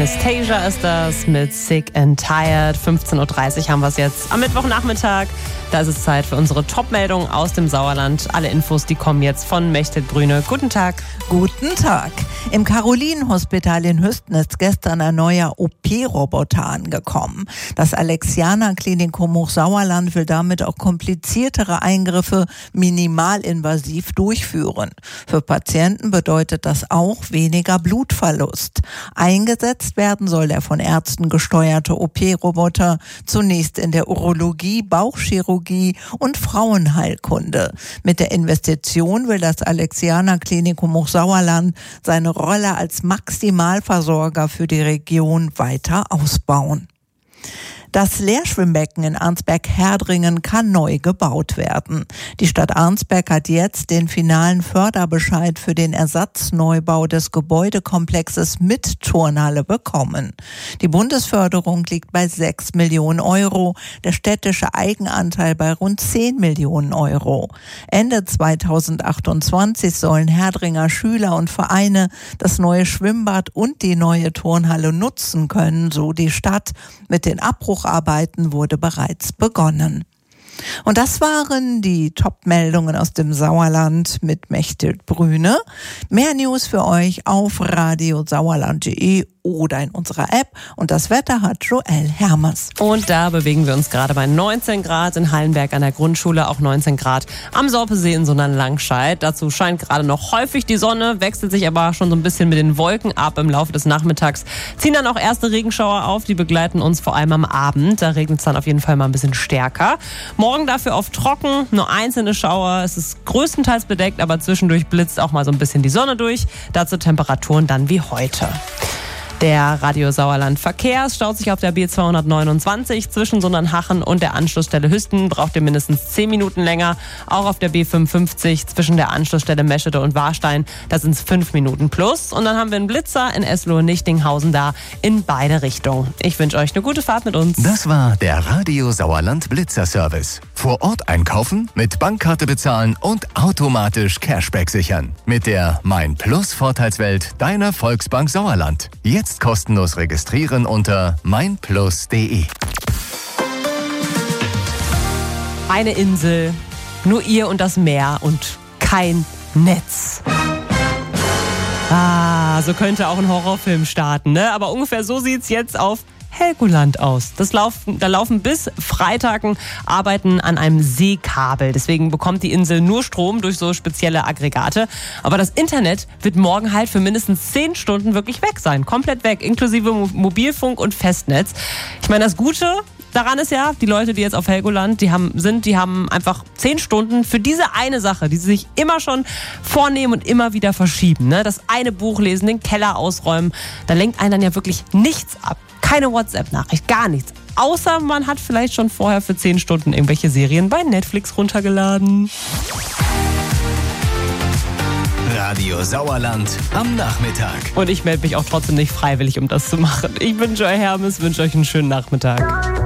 Anastasia ist das mit Sick and Tired. 15.30 Uhr haben wir es jetzt am Mittwochnachmittag. Da ist es Zeit für unsere Top-Meldung aus dem Sauerland. Alle Infos, die kommen jetzt von Mechthild Brüne. Guten Tag. Guten Tag. Im Carolinenhospital in Hüsten ist gestern ein neuer OP-Roboter angekommen. Das Alexianer-Klinikum Hochsauerland will damit auch kompliziertere Eingriffe minimalinvasiv durchführen. Für Patienten bedeutet das auch weniger Blutverlust. Eingesetzt werden soll der von Ärzten gesteuerte OP-Roboter zunächst in der Urologie, Bauchchirurgie und Frauenheilkunde. Mit der Investition will das Alexianer Klinikum Hochsauerland seine Rolle als Maximalversorger für die Region weiter ausbauen. Das Lehrschwimmbecken in Arnsberg-Herdringen kann neu gebaut werden. Die Stadt Arnsberg hat jetzt den finalen Förderbescheid für den Ersatzneubau des Gebäudekomplexes mit Turnhalle bekommen. Die Bundesförderung liegt bei 6 Millionen Euro, der städtische Eigenanteil bei rund 10 Millionen Euro. Ende 2028 sollen Herdringer Schüler und Vereine das neue Schwimmbad und die neue Turnhalle nutzen können, so die Stadt. Mit den Abbrucharbeiten wurde bereits begonnen. Und das waren die Top-Meldungen aus dem Sauerland mit Mechthild Brüne. Mehr News für euch auf radiosauerland.de oder in unserer App. Und das Wetter hat Joel Hermes. Und da bewegen wir uns gerade bei 19 Grad in Hallenberg an der Grundschule, auch 19 Grad am Sorpesee in Sonnenlangscheid. Dazu scheint gerade noch häufig die Sonne, wechselt sich aber schon so ein bisschen mit den Wolken ab. Im Laufe des Nachmittags ziehen dann auch erste Regenschauer auf, die begleiten uns vor allem am Abend. Da regnet es dann auf jeden Fall mal ein bisschen stärker. Morgen dafür oft trocken, nur einzelne Schauer. Es ist größtenteils bedeckt, aber zwischendurch blitzt auch mal so ein bisschen die Sonne durch. Dazu Temperaturen dann wie heute. Der Radio Sauerland Verkehr staut sich auf der B229 zwischen Sundernhachen und der Anschlussstelle Hüsten. Braucht ihr mindestens 10 Minuten länger. Auch auf der B55 zwischen der Anschlussstelle Meschede und Warstein. Da sind es 5 Minuten plus. Und dann haben wir einen Blitzer in Eslohe-Nichtinghausen da in beide Richtungen. Ich wünsche euch eine gute Fahrt mit uns. Das war der Radio Sauerland Blitzer-Service. Vor Ort einkaufen, mit Bankkarte bezahlen und automatisch Cashback sichern. Mit der Mein Plus Vorteilswelt deiner Volksbank Sauerland. Jetzt kostenlos registrieren unter meinplus.de. Eine Insel, nur ihr und das Meer und kein Netz. So könnte auch ein Horrorfilm starten, ne? Aber ungefähr so sieht's jetzt auf Helgoland aus. Da laufen bis Freitagen Arbeiten an einem Seekabel. Deswegen bekommt die Insel nur Strom durch so spezielle Aggregate. Aber das Internet wird morgen halt für mindestens 10 Stunden wirklich weg sein. Komplett weg, inklusive Mobilfunk und Festnetz. Ich meine, das Gute daran ist ja, die Leute, die jetzt auf Helgoland, die haben einfach 10 Stunden für diese eine Sache, die sie sich immer schon vornehmen und immer wieder verschieben. Ne? Das eine Buch lesen, den Keller ausräumen, da lenkt einen dann ja wirklich nichts ab. Keine WhatsApp-Nachricht, gar nichts. Außer man hat vielleicht schon vorher für 10 Stunden irgendwelche Serien bei Netflix runtergeladen. Radio Sauerland am Nachmittag. Und ich melde mich auch trotzdem nicht freiwillig, um das zu machen. Ich wünsche euch Hermes, wünsche euch einen schönen Nachmittag.